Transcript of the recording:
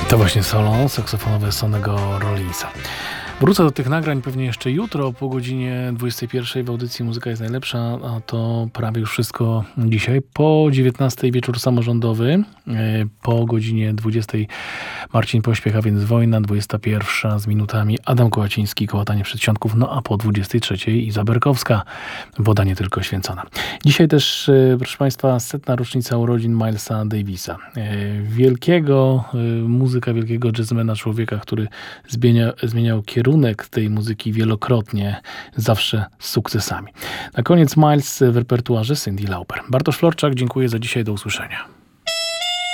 To właśnie solo saksofonowe Sonnego Rollinsa. Wrócę do tych nagrań pewnie jeszcze jutro po godzinie 21 w audycji Muzyka jest najlepsza, a to prawie już wszystko dzisiaj. Po 19 wieczór samorządowy, po godzinie 20 Marcin Pośpiech, a więc Wojna, 21 z minutami Adam Kołaciński, Kołatanie Przedsionków, no a po 23 Iza Berkowska, Woda nie tylko święcona. Dzisiaj też, proszę Państwa, 100. rocznica urodzin Milesa Davisa. Wielkiego muzyka, wielkiego jazzmana, człowieka, który zmieniał kierunek tej muzyki wielokrotnie, zawsze z sukcesami. Na koniec Miles w repertuarze Cyndi Lauper. Bartosz Florczak, dziękuję za dzisiaj, do usłyszenia.